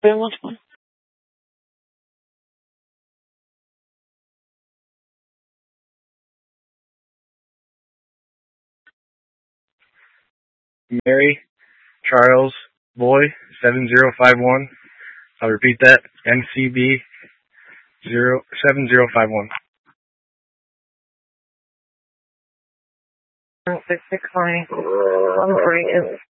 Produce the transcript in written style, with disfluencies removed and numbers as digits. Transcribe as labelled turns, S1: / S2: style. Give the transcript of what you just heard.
S1: Very much fun.
S2: Mary Charles Boy 7051. I'll repeat that. MCB 7051.
S1: 6 6 I'm afraid